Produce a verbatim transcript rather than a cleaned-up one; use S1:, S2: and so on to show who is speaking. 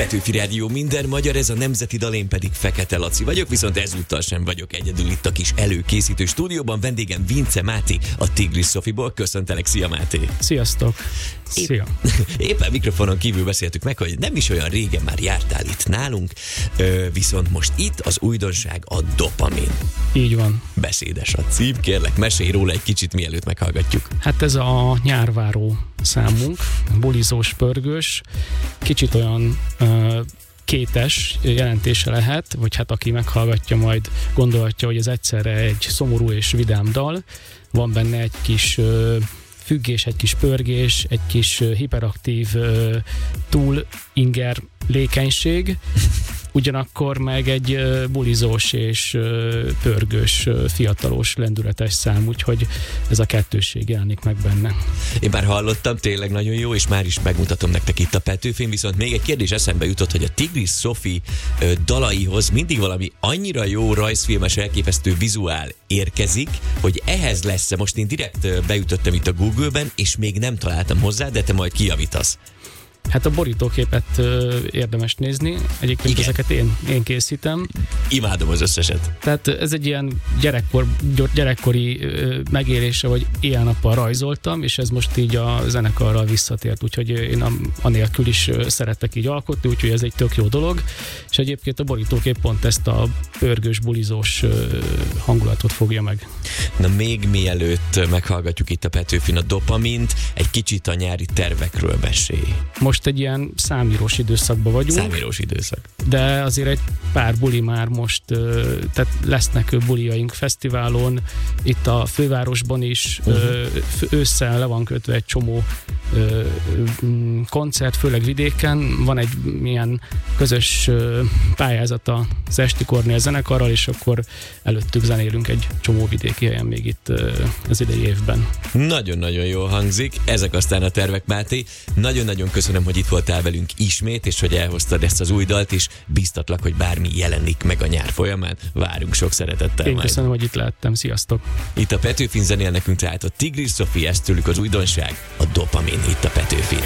S1: Petőfi Rádió, minden magyar, ez a nemzeti dal, én pedig Fekete Laci vagyok, viszont ezúttal sem vagyok egyedül itt a kis előkészítő stúdióban. Vendégem Vince Máté, a Tigris Sofiból. Köszöntelek, szia Máté!
S2: Sziasztok! Szia!
S1: Éppen mikrofonon kívül beszéltük meg, hogy nem is olyan régen már jártál itt nálunk, viszont most itt az újdonság, a dopamin.
S2: Így van.
S1: Beszédes a cím, kérlek, mesélj róla egy kicsit, mielőtt meghallgatjuk.
S2: Hát ez a nyárváró számunk, bulizós, pörgős, kicsit olyan uh, kétes jelentése lehet, vagy hát aki meghallgatja, majd gondolhatja, hogy ez egyszerre egy szomorú és vidám dal. Van benne egy kis uh, függés, egy kis pörgés, egy kis uh, hiperaktív uh, túl inger lékenység, ugyanakkor meg egy uh, bulizós és uh, pörgős, uh, fiatalos, lendületes szám, úgyhogy ez a kettősség jelenik meg benne.
S1: Én már hallottam, tényleg nagyon jó, és már is megmutatom nektek itt a Petőfin, viszont még egy kérdés eszembe jutott, hogy a Tigris Sofi uh, dalaihoz mindig valami annyira jó rajzfilmes, elképesztő vizuál érkezik, hogy ehhez lesz-e, most én direkt uh, beütöttem itt a Google-ben, és még nem találtam hozzá, de te majd kijavítasz.
S2: Hát a borítóképet ö, érdemes nézni, egyébként igen, ezeket én, én készítem.
S1: Imádom az összeset.
S2: Tehát ez egy ilyen gyerekkor, gyerekkori ö, megélése, hogy éjjel-nappal rajzoltam, és ez most így a zenekarral visszatért, úgyhogy én anélkül is szeretek így alkotni, úgyhogy ez egy tök jó dolog, és egyébként a borítókép pont ezt a pörgős, bulizós ö, hangulatot fogja meg.
S1: Na még mielőtt meghallgatjuk itt a Petőfin a dopamint, egy kicsit a nyári tervekről mesélj.
S2: Most egy ilyen számírós időszakban vagyunk.
S1: Számírós időszak.
S2: De azért egy pár buli már most, tehát lesznek buliaink fesztiválon, itt a fővárosban is, uh-huh. ősszel le van kötve egy csomó koncert, főleg vidéken. Van egy ilyen közös pályázat az Esti Kornél zenekarral, és akkor előttük zenélünk egy csomó vidéki helyen még itt az idei évben.
S1: Nagyon-nagyon jól hangzik. Ezek aztán a tervek, Máté. Nagyon-nagyon köszönöm, hogy itt voltál velünk ismét, és hogy elhoztad ezt az új dalt, és biztatlak, hogy bármi jelenik meg a nyár folyamán. Várunk sok szeretettel.
S2: Én
S1: majd.
S2: Köszönöm, hogy itt lehettem. Sziasztok!
S1: Itt a Petőfin zenél nekünk tehát a Tigris Sofi, ezt tőlük az újdonság, a dopamin itt a Petőfin.